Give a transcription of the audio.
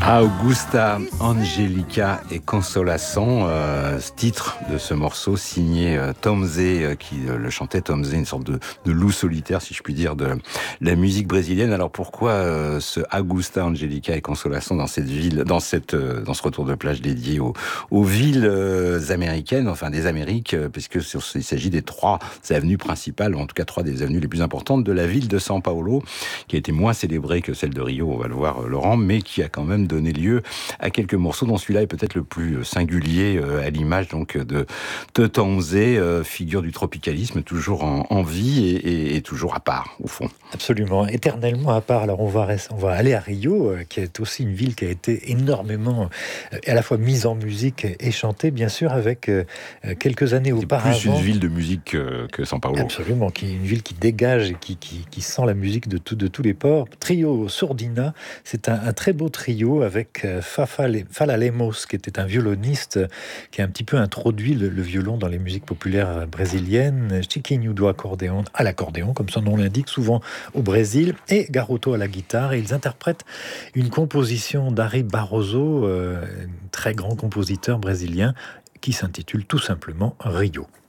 Augusta, Angelica et Consolação, ce titre de ce morceau signé Tom Zé, qui le chantait. Tom Zé, une sorte de loup solitaire, si je puis dire, de la musique brésilienne. Alors pourquoi ce Augusta, Angelica et Consolação dans cette ville, dans ce retour de plage dédié aux villes américaines, enfin des Amériques, puisque il s'agit des 3 avenues principales, ou en tout cas 3 des avenues les plus importantes de la ville de São Paulo, qui a été moins célébrée que celle de Rio, on va le voir, Laurent, mais qui a quand même donné lieu à quelques morceaux, dont celui-là est peut-être le plus singulier, à l'image donc de Tom Zé, figure du tropicalisme, toujours en vie et toujours à part, au fond. Absolument, éternellement à part. Alors on va aller à Rio, qui est aussi une ville qui a été énormément à la fois mise en musique et chantée, bien sûr, avec quelques années auparavant. C'est plus une ville de musique que São Paulo. Absolument, qui est une ville qui dégage et qui sent la musique de tous les ports. Trio Sordina, c'est un très beau trio avec Fala Lemos, qui était un violoniste qui a un petit peu introduit le violon dans les musiques populaires brésiliennes. Chiquinho do accordéon, à l'accordéon, comme son nom l'indique, souvent au Brésil, et Garoto à la guitare. Et ils interprètent une composition d'Ari Barroso, très grand compositeur brésilien, qui s'intitule tout simplement Rio.